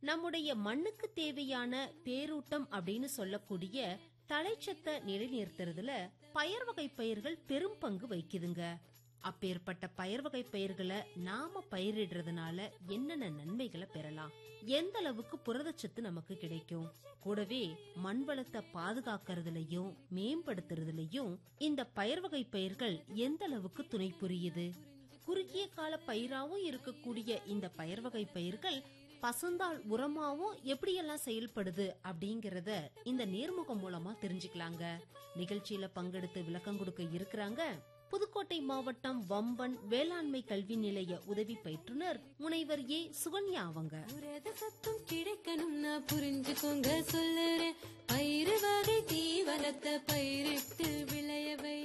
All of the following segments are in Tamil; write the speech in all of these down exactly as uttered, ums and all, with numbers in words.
நம்முடைய மண்ணுக்கு தேவையான பேரூட்டம் அப்படின்னு சொல்லக்கூடிய தழைச்சத்தை நிலைநிறுத்துறதுல பயர் வகை பயிர்கள் பெரும் பங்கு வகிக்குதுங்க. அப்பேற்பட்ட பயர் வகை பயிர்களை நாம பயிரிடுறதுனால என்னென்ன நன்மைகளை பெறலாம், எந்த அளவுக்கு புரதச்சத்து நமக்கு கிடைக்கும், கூடவே மண் வளத்தை பாதுகாக்கிறதுலயும் மேம்படுத்துறதுலயும் இந்த பயர் வகை பயிர்கள் எந்த அளவுக்கு துணை புரியுது, குறுகிய கால பயிராவும் இருக்கக்கூடிய இந்த பயர் வகை பயிர்கள் பசுந்தாள் உரமாவும் எப்படியெல்லாம் செயல்படுது அப்படிங்கறத இந்த நேர்முகம் மூலமா தெரிஞ்சுக்கலாங்க. நிகழ்ச்சியில பங்கெடுத்து விளக்கம் கொடுக்க இருக்கிறாங்க புதுக்கோட்டை மாவட்டம் வம்பன் வேளாண்மை கல்வி நிலைய உதவி பயிற்றுனர் முனைவர் ஏ சுகன்யா. அவங்க சத்தம் கிடைக்கணும் நான் புரிஞ்சுக்கோங்க சொல்லுறேன், பயிறு வகை தீவனத்தை பயிரிட்டு விளையவை.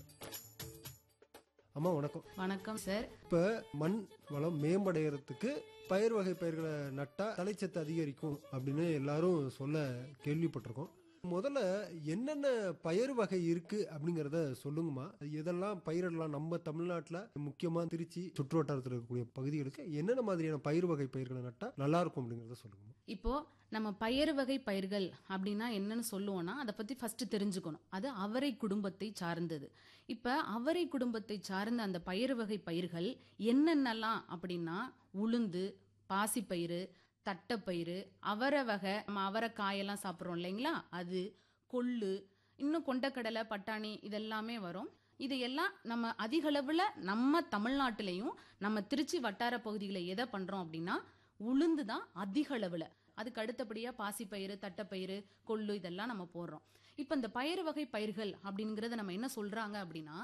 அம்மா வணக்கம். வணக்கம் சார். இப்ப மண் வளம் மேம்படைகிறதுக்கு பயிர் வகை பயிர்களை நட்டா தலைச்சத்து அதிகரிக்கும் அப்படின்னு எல்லாரும் சொல்ல கேள்விப்பட்டிருக்கோம். முதல்ல என்னென்ன பயிர் வகை இருக்கு அப்படிங்கறத சொல்லுங்கம்மா. எதெல்லாம் பயிரிடலாம் நம்ம தமிழ்நாட்டுல, முக்கியமா திருச்சி சுற்று வட்டாரத்தில் இருக்கக்கூடிய பகுதிகளுக்கு என்னென்ன மாதிரியான பயிர் வகை பயிர்களை நட்டா நல்லா இருக்கும் அப்படிங்கறத சொல்லுங்கம்மா. இப்போ நம்ம பயிர் வகை பயிர்கள் அப்படின்னா என்னன்னு சொல்லுவோம்னா அதை பத்தி ஃபர்ஸ்ட் தெரிஞ்சுக்கணும். அது அவரை குடும்பத்தை சார்ந்தது. இப்ப அவரை குடும்பத்தை சார்ந்த அந்த பயிர் வகை பயிர்கள் என்னென்னலாம் அப்படின்னா உளுந்து, பாசிப்பயிறு, தட்டைப்பயிறு, அவரை வகை, நம்ம அவரை காயெல்லாம் சாப்பிட்றோம் இல்லைங்களா, அது, கொள்ளு, இன்னும் கொண்டக்கடலை, பட்டாணி இதெல்லாமே வரும். இதையெல்லாம் நம்ம அதிக அளவுல நம்ம தமிழ்நாட்டிலையும் நம்ம திருச்சி வட்டார பகுதிகளை எதை பண்றோம் அப்படின்னா உளுந்து தான் அதிக அளவுல. அதுக்கு அடுத்தபடியா பாசிப்பயிறு, தட்டைப்பயிறு, கொள்ளு இதெல்லாம் நம்ம போடுறோம். இப்ப இந்த பயிர் வகை பயிர்கள் அப்படிங்கறத நம்ம என்ன சொல்றாங்க அப்படின்னா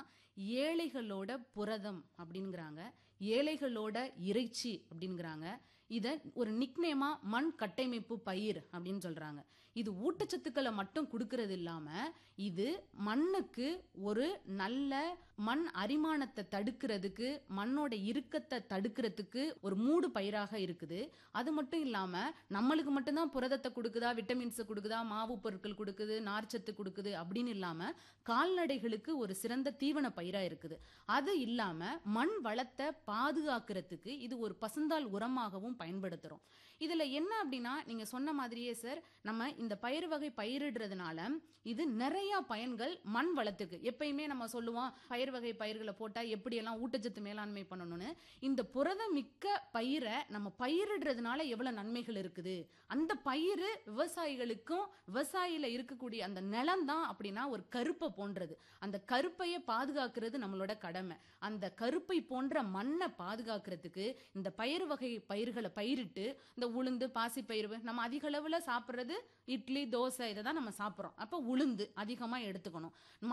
ஏழைகளோட புரதம் அப்படிங்கிறாங்க, ஏழைகளோட இறைச்சி அப்படிங்கிறாங்க. இத ஒரு நிக்நேமா மண் கட்டமைப்பு பயிர் அப்படின்னு சொல்றாங்க. இது ஊட்டச்சத்துக்களை மட்டும் கொடுக்கறது இல்லாம இது மண்ணுக்கு ஒரு நல்ல மண் அரிமானத்தை தடுக்கிறதுக்கு, மண்ணோட இறுக்கத்தை தடுக்கிறதுக்கு ஒரு மூடு பயிராக இருக்குது. அது மட்டும் இல்லாம நம்மளுக்கு மட்டும்தான் புரதத்தை கொடுக்குதா, விட்டமின்ஸ் கொடுக்குதா, மாவு பொருட்கள் கொடுக்குது, நார்ச்சத்து கொடுக்குது அப்படின்னு இல்லாம கால்நடைகளுக்கு ஒரு சிறந்த தீவன பயிரா இருக்குது. அது இல்லாம மண் வளத்தை பாதுகாக்கிறதுக்கு இது ஒரு பசுந்தாள் உரமாகவும் பயன்படுத்துறோம். இதுல என்ன அப்படின்னா நீங்க சொன்ன மாதிரியே சார், நம்ம இந்த பயிர் வகை பயிரிடுறதுனால இது நிறைய பயன்கள் மண் வளத்துக்கு. எப்பயுமே நம்ம சொல்லுவோம் பயிர் வகை பயிர்களை போட்டா எப்படி எல்லாம் ஊட்டச்சத்து மேலாண்மை பண்ணணும்னு. இந்த புரதம் மிக்க பயிரை நம்ம பயிரிடுறதுனால எவ்வளவு நன்மைகள் இருக்குது. அந்த பயிர் விவசாயிகளுக்கும் விவசாயில இருக்கக்கூடிய அந்த நிலம் தான் அப்படின்னா ஒரு கருப்பை போன்றது. அந்த கருப்பையை பாதுகாக்கிறது நம்மளோட கடமை. அந்த கருப்பை போன்ற மண்ணை பாதுகாக்கிறதுக்கு இந்த பயிர் வகை பயிர்களை பயிரிட்டு இந்த உளுந்து, பாசி பயிர் நம்ம அதிக அளவுல சாப்பிடுறது இட்லி, தோசை இதை தான் நம்ம சாப்பிடுறோம். அப்ப உளுந்து அதிகமா எடுத்துக்கணும்.